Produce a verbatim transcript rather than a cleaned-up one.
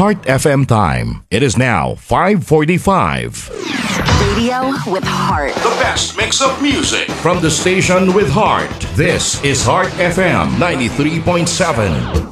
Heart F M time. It is now five forty-five. Radio with heart. The best mix of music from the station with heart. This is Heart F M ninety-three point seven.